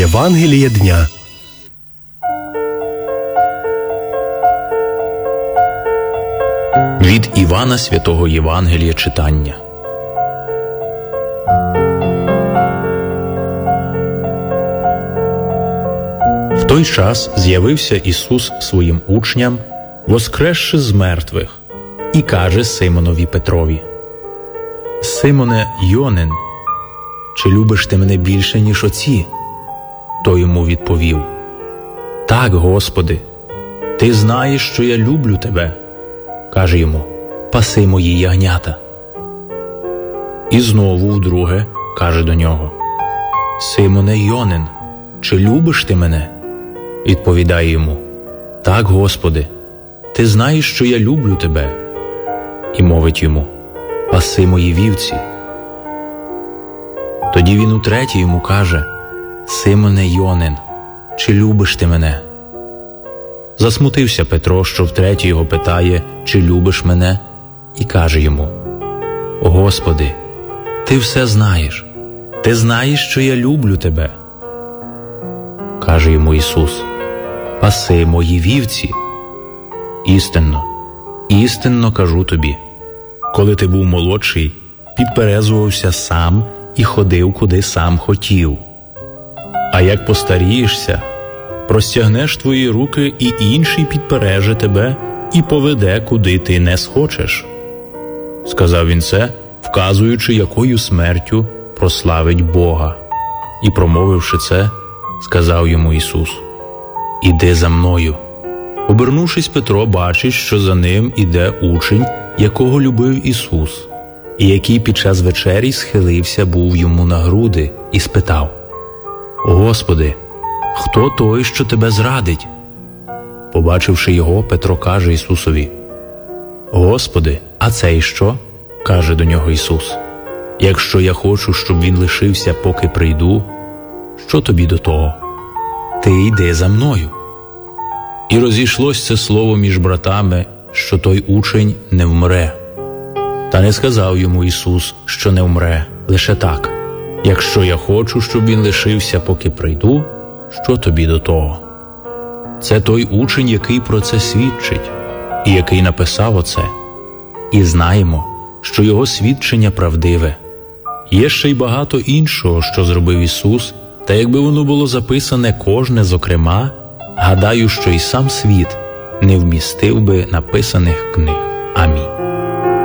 Євангеліє дня. Від Івана Святого Євангелія читання. В той час з'явився Ісус своїм учням, воскресши з мертвих, і каже Симонові Петрові: «Симоне Йонин, чи любиш ти мене більше, ніж оці?» Той йому відповів: «Так, Господи, ти знаєш, що я люблю тебе». Каже йому: «Паси мої ягнята». І знову вдруге каже до нього: «Симоне Йонин, чи любиш ти мене?» Відповідає йому: «Так, Господи, ти знаєш, що я люблю тебе». І мовить йому: «Паси мої вівці». Тоді він утретє йому каже: «Симоне Йонин, чи любиш ти мене?» Засмутився Петро, що втретє його питає: «Чи любиш мене?» І каже йому: «Господи, ти все знаєш, ти знаєш, що я люблю тебе». Каже йому Ісус: «Паси мої вівці. Істинно, істинно кажу тобі, коли ти був молодший, підперезувався сам і ходив, куди сам хотів. А як постарієшся, простягнеш твої руки, і інший підпереже тебе і поведе, куди ти не схочеш». Сказав він це, вказуючи, якою смертю прославить Бога. І, промовивши це, сказав йому Ісус: «Іди за мною». Обернувшись, Петро бачить, що за ним іде учень, якого любив Ісус, і який під час вечері схилився був йому на груди і спитав: «Господи, хто той, що тебе зрадить?» Побачивши його, Петро каже Ісусові: «Господи, а цей що?» Каже до нього Ісус: «Якщо я хочу, щоб він лишився, поки прийду, що тобі до того? Ти йди за мною». І розійшлось це слово між братами, що той учень не вмре. Та не сказав йому Ісус, що не вмре, лише так: «Якщо я хочу, щоб він лишився, поки прийду, що тобі до того?» Це той учень, який про це свідчить, і який написав оце. І знаємо, що його свідчення правдиве. Є ще й багато іншого, що зробив Ісус, та якби воно було записане кожне зокрема, гадаю, що й сам світ не вмістив би написаних книг. Амінь.